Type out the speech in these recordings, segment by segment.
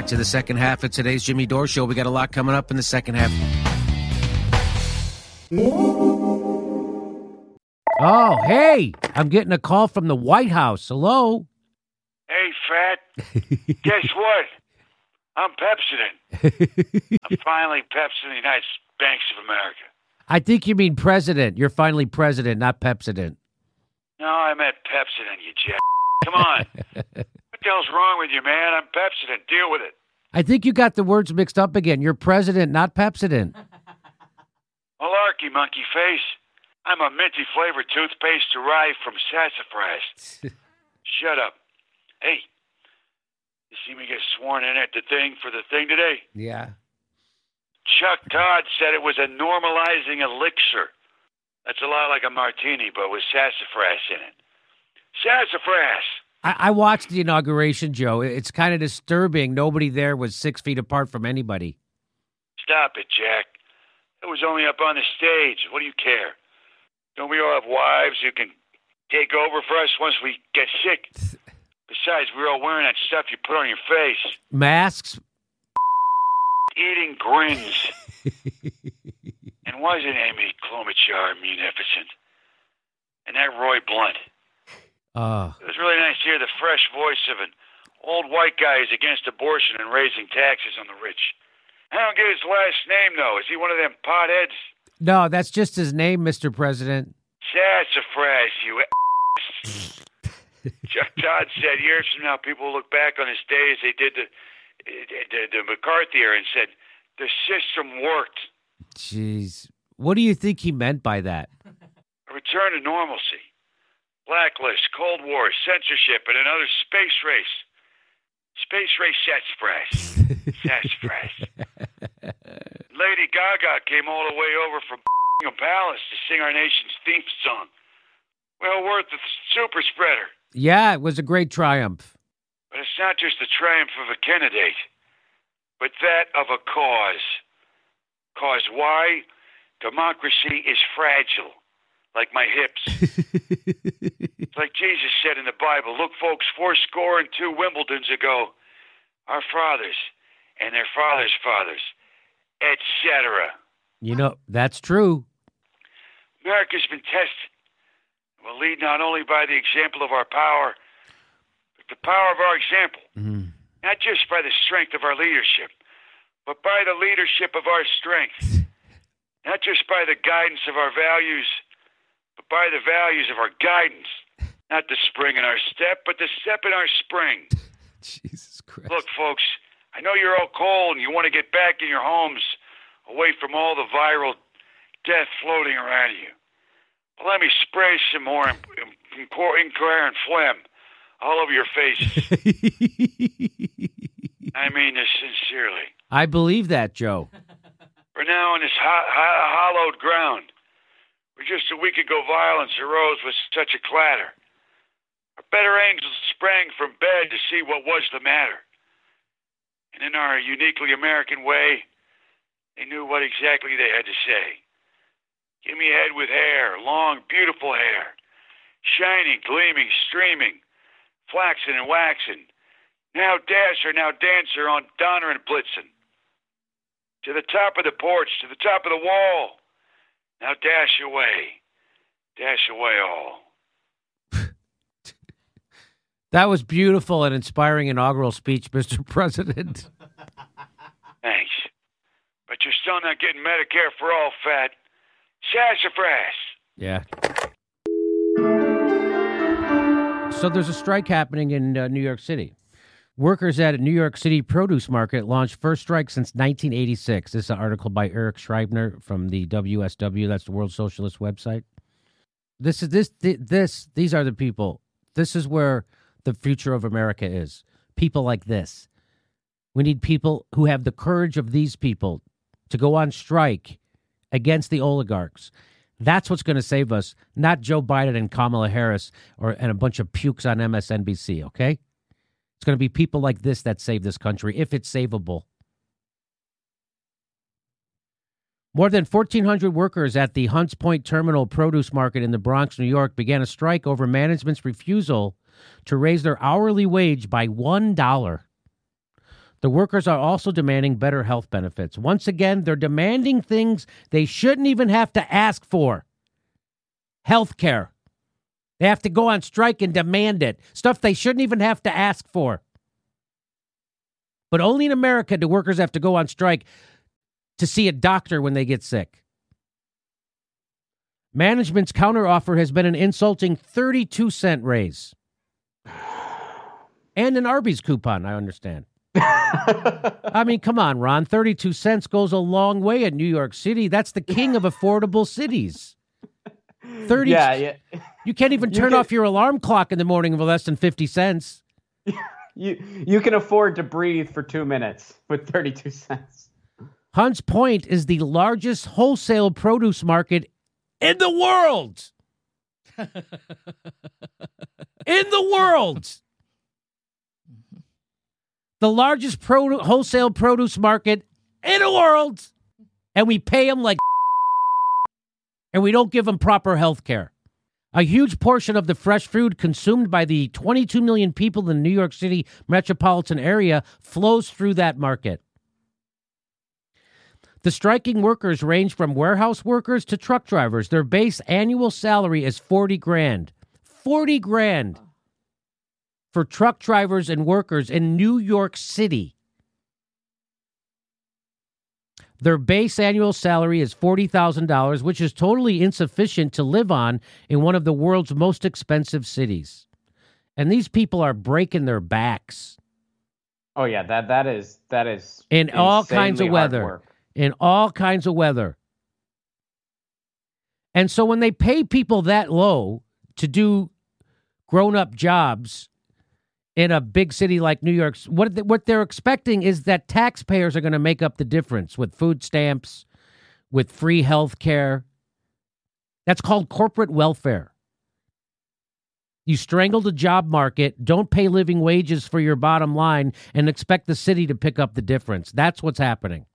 back to the second half of today's Jimmy Dore Show. We got a lot coming up in the second half. Oh, hey, I'm getting a call from the White House. Hello? Hey, Fat. Guess what? I'm Pepsodent. I'm finally Pepsodent, the United Banks of America. I think you mean president. You're finally president, not Pepsodent. No, I meant Pepsodent, you jack. Come on. What the hell's wrong with you, man? I'm Pepsodent. Deal with it. I think you got the words mixed up again. You're president, not Pepsodent. Malarkey, monkey face. I'm a minty-flavored toothpaste derived from sassafras. Shut up. Hey, you see me get sworn in at the thing for the thing today? Yeah. Chuck Todd said it was a normalizing elixir. That's a lot like a martini, but with sassafras in it. Sassafras! I watched the inauguration, Joe. It's kind of disturbing. Nobody there was 6 feet apart from anybody. Stop it, Jack. It was only up on the stage. What do you care? Don't we all have wives who can take over for us once we get sick? Besides, we're all wearing that stuff you put on your face. Masks? Eating grins. And wasn't Amy Klobuchar munificent? And that Roy Blunt. It was really nice to hear the fresh voice of an old white guy who's against abortion and raising taxes on the rich. I don't get his last name, though. Is he one of them potheads? No, that's just his name, Mr. President. Sassafras, you ass. Chuck Todd said years from now people will look back on his days they did the McCarthy era and said, the system worked. Jeez. What do you think he meant by that? A return to normalcy. Blacklist, Cold War, censorship, and another space race. Space race sassafras. Sassafras. Lady Gaga came all the way over from a palace to sing our nation's theme song. Well worth the super spreader. Yeah, it was a great triumph. But it's not just the triumph of a candidate, but that of a cause. Cause why? Democracy is fragile, like my hips. It's like Jesus said in the Bible, look, folks, 402 Wimbledons ago, our fathers and their fathers' fathers, etc. You know, that's true. America's been tested. We'll lead not only by the example of our power, but the power of our example. Not just by the strength of our leadership, but by the leadership of our strength. Not just by the guidance of our values, but by the values of our guidance. Not the spring in our step, but the step in our spring. Jesus Christ. Look, folks, I know you're all cold and you want to get back in your homes away from all the viral death floating around you. Well, let me spray some more incoherent phlegm all over your faces. I mean this sincerely. I believe that, Joe. We're now on this hollowed ground, where just a week ago violence arose with such a clatter. Our better angels sprang from bed to see what was the matter. And in our uniquely American way, they knew what exactly they had to say. Give me a head with hair, long, beautiful hair, shining, gleaming, streaming, flaxen and waxen. Now dasher, now dancer on Donner and Blitzen. To the top of the porch, to the top of the wall. Now dash away all. That was beautiful and inspiring inaugural speech, Mr. President. Thanks. But you're still not getting Medicare for all, Fat. Sassafras. Yeah. So there's a strike happening in New York City. Workers at a New York City produce market launched first strike since 1986. This is an article by Eric Schreibner from the WSW. That's the World Socialist website. These are the people. This is where the future of America is. People like this. We need people who have the courage of these people to go on strike against the oligarchs. That's what's going to save us, not Joe Biden and Kamala Harris and a bunch of pukes on MSNBC, okay? It's going to be people like this that save this country, if it's savable. More than 1,400 workers at the Hunts Point Terminal Produce Market in the Bronx, New York, began a strike over management's refusal to raise their hourly wage by $1. The workers are also demanding better health benefits. Once again, they're demanding things they shouldn't even have to ask for. Health care. They have to go on strike and demand it. Stuff they shouldn't even have to ask for. But only in America do workers have to go on strike to see a doctor when they get sick. Management's counteroffer has been an insulting 32-cent raise. And an Arby's coupon, I understand. I mean, come on, Ron. 32 cents goes a long way in New York City. That's the king of affordable cities. 30. Yeah. You can't even turn off your alarm clock in the morning for less than 50 cents. You can afford to breathe for 2 minutes with 32 cents. Hunts Point is the largest wholesale produce market in the world. In the world. The largest wholesale produce market in the world. And we pay them like and we don't give them proper health care. A huge portion of the fresh food consumed by the 22 million people in the New York City metropolitan area flows through that market. The striking workers range from warehouse workers to truck drivers. Their base annual salary is $40,000. $40,000 for truck drivers and workers in New York City. Their base annual salary is $40,000, which is totally insufficient to live on in one of the world's most expensive cities. And these people are breaking their backs. Oh yeah, that is in all kinds of weather. In all kinds of weather. And so when they pay people that low to do grown-up jobs in a big city like New York, what they're expecting is that taxpayers are going to make up the difference with food stamps, with free health care. That's called corporate welfare. You strangle the job market, don't pay living wages for your bottom line, and expect the city to pick up the difference. That's what's happening.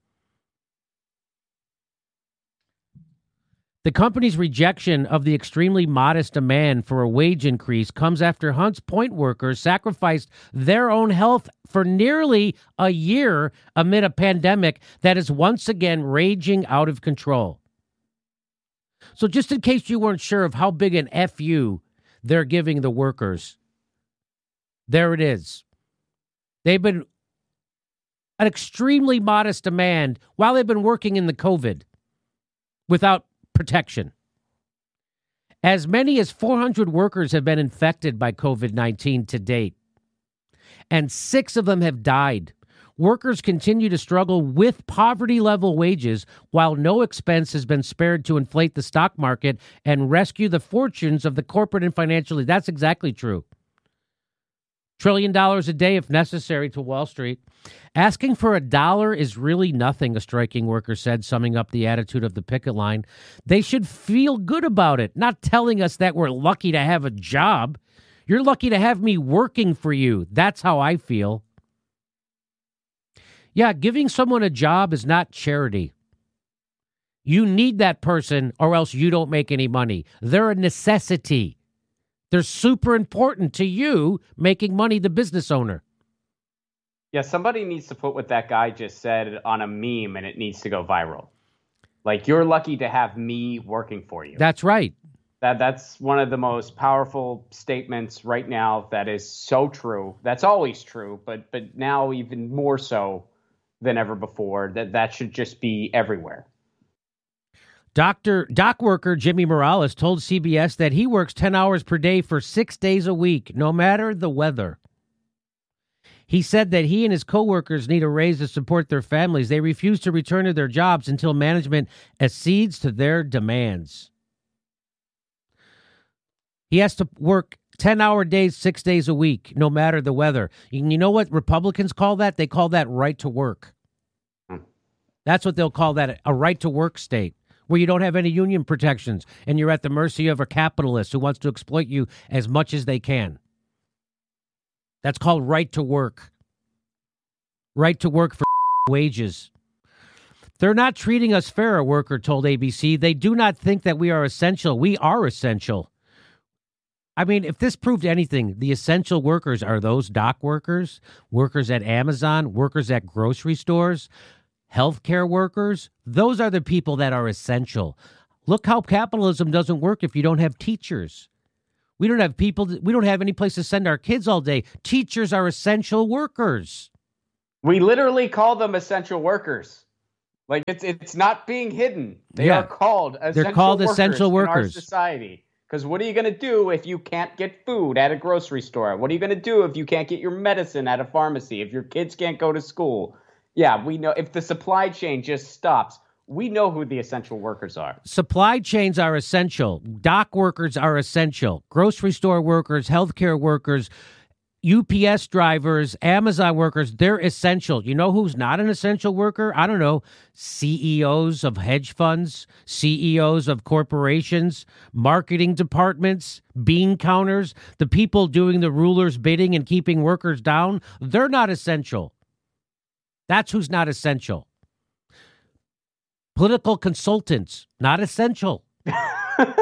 The company's rejection of the extremely modest demand for a wage increase comes after Hunts Point workers sacrificed their own health for nearly a year amid a pandemic that is once again raging out of control. So just in case you weren't sure of how big an FU they're giving the workers, there it is. They've been an extremely modest demand while they've been working in the COVID without protection. As many as 400 workers have been infected by COVID-19 to date, and 6 of them have died. Workers continue to struggle with poverty-level wages while no expense has been spared to inflate the stock market and rescue the fortunes of the corporate and financial elite. That's exactly true. $1 trillion a day if necessary to Wall Street. Asking for $1 is really nothing, a striking worker said, summing up the attitude of the picket line. They should feel good about it, not telling us that we're lucky to have a job. You're lucky to have me working for you. That's how I feel. Yeah, giving someone a job is not charity. You need that person or else you don't make any money. They're a necessity. They're super important to you making money, the business owner. Yeah, somebody needs to put what that guy just said on a meme and it needs to go viral. Like, you're lucky to have me working for you. That's right. That's one of the most powerful statements right now that is so true. That's always true, but now even more so than ever before. That should just be everywhere. Dock worker Jimmy Morales told CBS that he works 10 hours per day for 6 days a week, no matter the weather. He said that he and his coworkers need a raise to support their families. They refuse to return to their jobs until management accedes to their demands. He has to work 10-hour days, 6 days a week, no matter the weather. You know what Republicans call that? They call that right to work. That's what they'll call that, a right to work state, where you don't have any union protections and you're at the mercy of a capitalist who wants to exploit you as much as they can. That's called right to work. Right to work for wages. They're not treating us fair, a worker told ABC. They do not think that we are essential. We are essential. I mean, if this proved anything, the essential workers are those dock workers, workers at Amazon, workers at grocery stores, healthcare workers. Those are the people that are essential. Look how capitalism doesn't work if you don't have teachers. We don't have people. We don't have any place to send our kids all day. Teachers are essential workers. We literally call them essential workers. Like it's not being hidden. They are called essential They're called essential workers in our society. Because what are you going to do if you can't get food at a grocery store? What are you going to do if you can't get your medicine at a pharmacy? If your kids can't go to school? Yeah, we know if the supply chain just stops, we know who the essential workers are. Supply chains are essential. Dock workers are essential. Grocery store workers, healthcare workers, UPS drivers, Amazon workers, they're essential. You know who's not an essential worker? I don't know. CEOs of hedge funds, CEOs of corporations, marketing departments, bean counters, the people doing the ruler's bidding and keeping workers down, they're not essential. That's who's not essential. Political consultants, not essential.